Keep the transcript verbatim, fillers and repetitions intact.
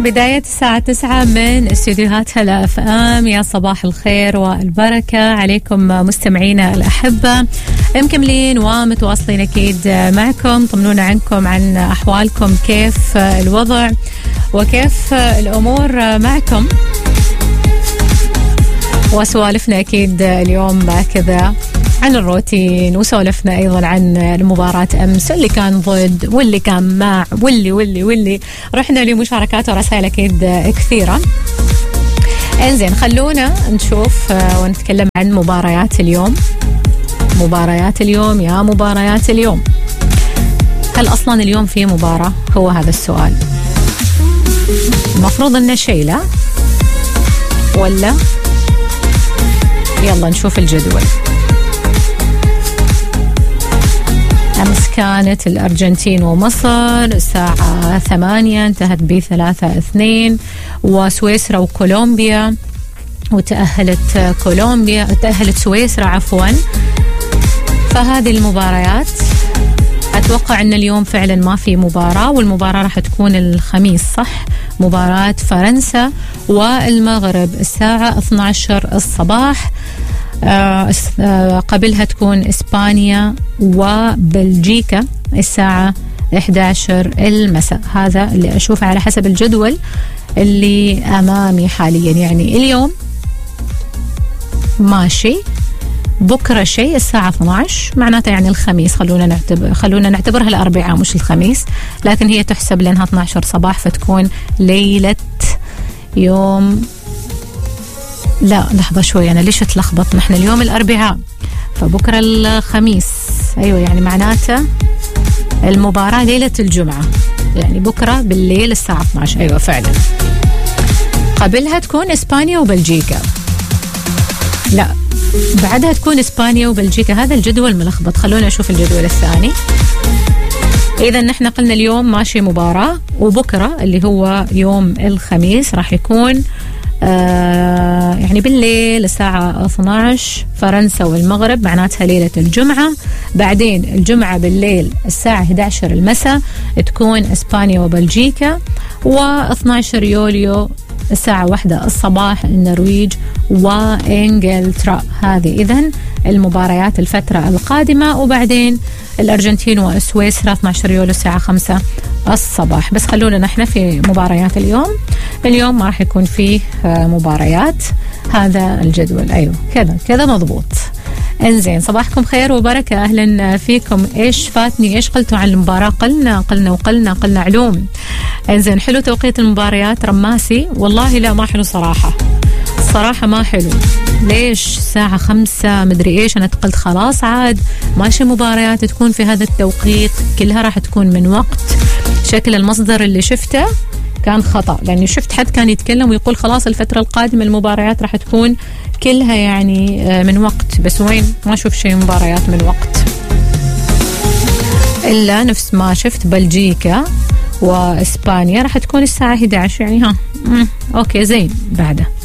بداية الساعة تسعة من استديوهات هلا اف ام. يا صباح الخير والبركة عليكم مستمعينا الأحبة، مكملين ومتواصلين أكيد معكم. طمنونا عنكم، عن أحوالكم، كيف الوضع وكيف الأمور معكم، وسوالفنا أكيد اليوم كذا عن الروتين، وسولفنا أيضا عن المباراة أمس اللي كان ضد واللي كان مع واللي واللي واللي رحنا لمشاركات ورسائل أكيد كثيرة. انزين، خلونا نشوف ونتكلم عن مباريات اليوم. مباريات اليوم يا مباريات اليوم، هل أصلا اليوم في مباراة؟ هو هذا السؤال. المفروض أنه شيء، لا ولا؟ يلا نشوف الجدول. أمس كانت الأرجنتين ومصر الساعة ثمانية، انتهت بثلاثة اثنين، وسويسرا وكولومبيا، وتأهلت كولومبيا تأهلت سويسرا عفوا. فهذه المباريات أتوقع أن اليوم فعلا ما في مباراة، والمباراة راح تكون الخميس، صح؟ مباراة فرنسا والمغرب الساعة اثني عشر الصباح. آه قبلها تكون إسبانيا وبلجيكا الساعة إحدى عشر المساء. هذا اللي أشوفه على حسب الجدول اللي أمامي حاليا. يعني اليوم ماشي، بكرة شيء الساعة اثني عشر، معناته يعني الخميس. خلونا نعتبر خلونا نعتبرها الأربعاء مش الخميس، لكن هي تحسب لأنها اثني عشر صباح، فتكون ليلة يوم، لا لحظة شوي، أنا ليش اتلخبط؟ نحن اليوم الأربعاء، فبكرة الخميس. أيوة، يعني معناته المباراة ليلة الجمعة، يعني بكرة بالليل الساعة اثني عشر. أيوة فعلا. قبلها تكون إسبانيا وبلجيكا، لا بعدها تكون إسبانيا وبلجيكا. هذا الجدول ملخبط، خلونا نشوف الجدول الثاني. إذا نحن قلنا اليوم ماشي مباراة، وبكرة اللي هو يوم الخميس راح يكون آه يعني بالليل الساعة اثني عشر فرنسا والمغرب، معناتها ليلة الجمعة. بعدين الجمعة بالليل الساعة إحدى عشر المساء تكون إسبانيا وبلجيكا، واثني عشر يوليو الساعة واحدة الصباح النرويج وإنجلترا. هذه إذن المباريات الفترة القادمة. وبعدين الأرجنتين وسويسرا اثني عشر يوليو الساعة خمسة الصباح. بس خلونا نحن في مباريات اليوم. اليوم ما راح يكون فيه مباريات، هذا الجدول. أيوه كذا كذا مضبوط. انزين، صباحكم خير وبركة، أهلا فيكم. إيش فاتني؟ إيش قلتوا عن المباراة؟ قلنا قلنا وقلنا قلنا علوم. انزين، حلو توقيت المباريات رماسي؟ والله لا، ما حلو صراحة، صراحة ما حلو. ليش الساعة خمسة مدري إيش؟ أنا قلت خلاص عاد ماشي مباريات تكون في هذا التوقيت، كلها راح تكون من وقت. شكل المصدر اللي شفته كان خطأ، لأني شفت حد كان يتكلم ويقول خلاص الفترة القادمة المباريات راح تكون كلها يعني من وقت، بس وين؟ ما أشوف شيء مباريات من وقت، إلا نفس ما شفت بلجيكا وإسبانيا راح تكون الساعة إحدى عشر. يعني ها مم. أوكي زين. بعده